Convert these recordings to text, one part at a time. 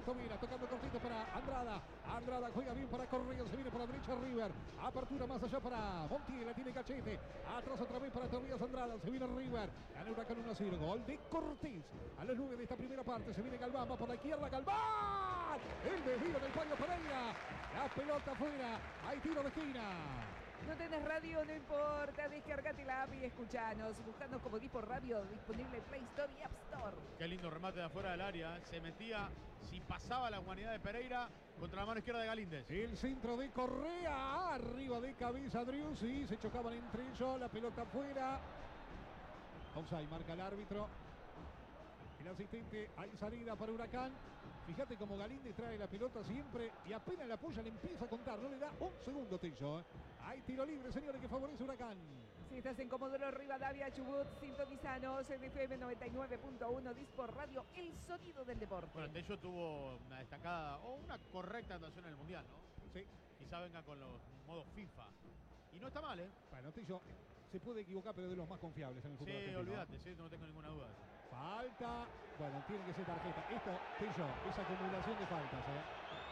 Fautomira, tocando cortito para Andrada. Andrada juega bien para Correa, se viene por la derecha River. Apertura más allá para Montiel, la tiene Cachete. Atrás otra vez para Tobías Andrada, se viene River. Gana Huracán 1-0. Gol de Cortés. A las 9 de esta primera parte se viene Galván, va por la izquierda Galván. El desvío del Payo Pereira. La pelota afuera. Hay tiro de esquina. No tenés radio, no importa, descargate la app y escuchanos. Buscando como Dipo Radio, disponible en Play Store y App Store. Qué lindo remate de afuera del área. Se metía, si pasaba la humanidad de Pereira, contra la mano izquierda de Galíndez. El centro de Correa, arriba de cabeza Driussi. Se chocaban entre ellos, la pelota afuera. Offside, marca el árbitro. El asistente, hay salida para Huracán. Fíjate cómo Galíndez trae la pelota siempre y apenas la apoya le empieza a contar. No le da un segundo, Tello. Hay tiro libre, señores, que favorece Huracán. Si estás en Comodoro Rivadavia, Chubut, sintonizanos en FM 99.1 Dipo Radio, el sonido del deporte. Bueno, Tello tuvo una destacada o una correcta actuación en el Mundial, ¿no? Sí. Quizá venga con los modos FIFA. Y no está mal, ¿eh? Bueno, Tello se puede equivocar, pero de los más confiables en el fútbol Sí, argentino. olvídate, sí, no tengo ninguna duda. Falta. Bueno, tiene que ser tarjeta. Esto, Tello, es acumulación de faltas, ¿eh?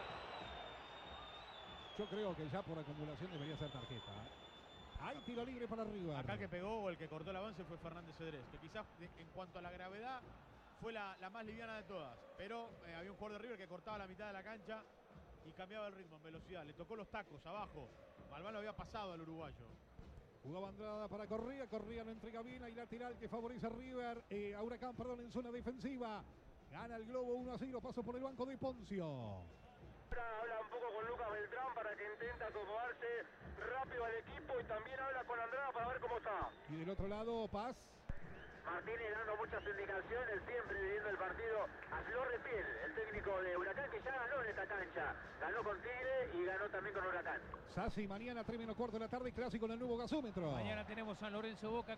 Yo creo que ya por acumulación debería ser tarjeta. Hay tiro libre para River. Acá el que pegó o el que cortó el avance fue Fernández Cedrés, que quizás en cuanto a la gravedad fue la más liviana de todas. Pero había un jugador de River que cortaba la mitad de la cancha y cambiaba el ritmo en velocidad. Le tocó los tacos abajo. Galván lo había pasado al uruguayo. Jugaba Andrada para Correa. Correa no entrega bien. Hay lateral que favorece a River. A Huracán, perdón, en zona defensiva. Gana el Globo 1-0. Paso por el banco de Poncio. Habla un poco con Lucas Beltrán para que intente acomodarse rápido al equipo y también habla con Andrada para ver cómo está. Y del otro lado, Paz. Martínez dando muchas indicaciones, siempre viviendo el partido a flor de piel. El técnico de Huracán que ya ganó en esta cancha. Ganó con Tigre y ganó también con Huracán. Sassi, mañana 3:15 de la tarde, clásico en el nuevo gasómetro. Mañana tenemos San Lorenzo Boca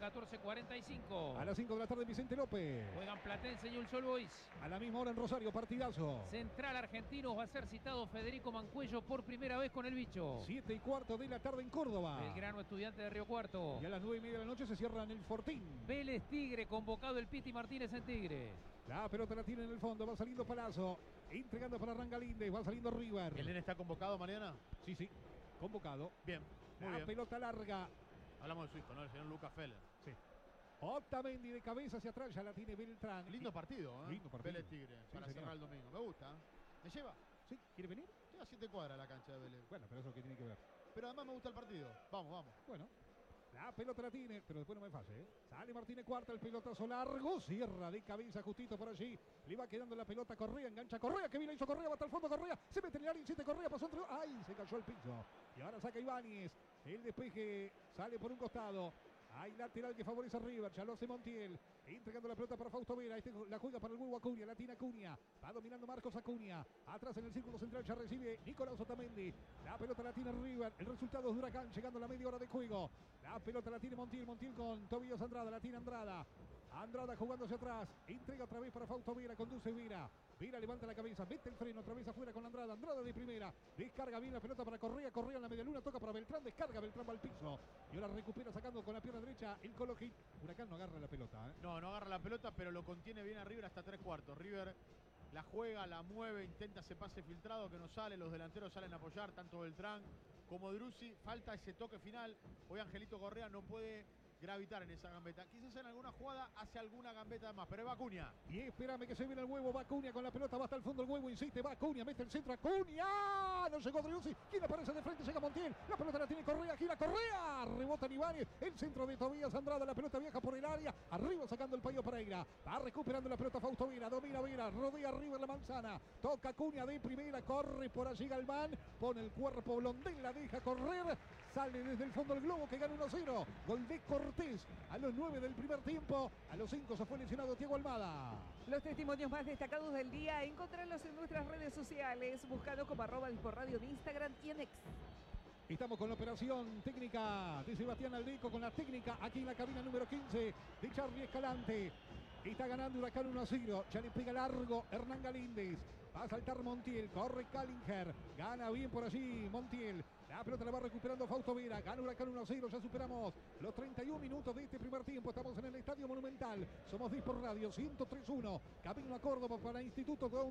14:45. A las 5 de la tarde, Vicente López. Juegan Platense y All Boys. A la misma hora en Rosario, partidazo. Central Argentinos va a ser citado Federico Mancuello por primera vez con el bicho. 7:15 de la tarde en Córdoba. Belgrano Estudiante de Río Cuarto. Y a las 9:30 de la noche se cierran el Fortín. Vélez Tigre, convocado el Piti Martínez en Tigre. La pelota la tiene en el fondo, va saliendo Palazzo, entregando para Rangalíndez, va saliendo River. ¿El nene está convocado, Mariana? Sí, sí, convocado. Bien, muy La bien. pelota larga. Hablamos de su hijo, ¿no? El señor Lucas Feller. Sí. Otamendi de cabeza hacia atrás, ya la tiene Beltrán. Lindo partido, ¿eh? Lindo partido. Vélez Tigre, Sí, para señor. cerrar el domingo. Me gusta. ¿Me lleva? Sí, ¿quiere venir? Queda 7 cuadras la cancha de Vélez. Bueno, pero eso que tiene que ver. Pero además me gusta el partido. Vamos, vamos. Bueno, la pelota la tiene, pero después no me falle, ¿eh? Sale Martínez Cuarta, el pelotazo largo, cierra de cabeza justito por allí. Le va quedando la pelota a Correa, engancha Correa, que bien la hizo Correa, va hasta el fondo Correa, se mete en el área, insiste Correa, pasó entre... ¡Ay! Se cayó el piso. Y ahora saca Ibáñez, el despeje sale por un costado. Hay lateral que favorece a River, ya lo hace Montiel, entregando la pelota para Fausto Vera, la juega para el huevo Acuña, la tiene Acuña, va dominando Marcos Acuña, atrás en el círculo central ya recibe Nicolás Otamendi, la pelota la tiene River, el resultado es de Huracán, llegando a la media hora de juego, la pelota la tiene Montiel, Montiel con Tobías Andrada, la tiene Andrada, Andrada jugando hacia atrás, entrega otra vez para Fausto Vera, conduce Vera. Vera levanta la cabeza, mete el freno, otra vez afuera con Andrada, Andrada de primera, descarga bien la pelota para Correa, Correa en la media luna, toca para Beltrán, descarga Beltrán va al piso y ahora recupera sacando con la pierna derecha el Coloquín. Huracán no agarra la pelota, ¿eh? No, no agarra la pelota, pero lo contiene bien a River hasta 3/4. River la juega, la mueve, intenta ese pase filtrado que no sale, los delanteros salen a apoyar, tanto Beltrán como Driussi, falta ese toque final. Hoy Angelito Correa no puede gravitar en esa gambeta. Quizás en alguna jugada hace alguna gambeta más, pero es Acuña. Y espérame que se viene el huevo, va Acuña con la pelota, va hasta el fondo el huevo, insiste, va Acuña, mete el centro, Acuña, no llegó Driussi, ¿quién aparece de frente? Llega Montiel, la pelota la tiene Correa, gira Correa, rebota en Ibáñez, el centro de Tobías Andrada, la pelota viaja por el área, arriba sacando el Payo Pereira, va recuperando la pelota Fausto Vera, domina Vera, rodea River la manzana, toca Acuña de primera, corre por allí Galván, pone el cuerpo Blondel, la deja correr, sale desde el fondo el globo que gana 1-0, gol de Cortés a los 9 del primer tiempo, a los 5 se fue lesionado Thiago Almada. Los testimonios más destacados del día, encontrarlos en nuestras redes sociales, buscando como @disporradio en Instagram y en X. Estamos con la operación técnica de Sebastián Aldeco, con la técnica aquí en la cabina número 15 de Charlie Escalante. Está ganando Huracán 1-0, ya le pega largo Hernán Galíndez. Va a saltar Montiel, corre Callinger, gana bien por allí Montiel. La pelota la va recuperando Fausto Vera, gana Huracán 1-0, ya superamos los 31 minutos de este primer tiempo. Estamos en el Estadio Monumental, somos Dispor Radio 103.1, camino a Córdoba para Instituto de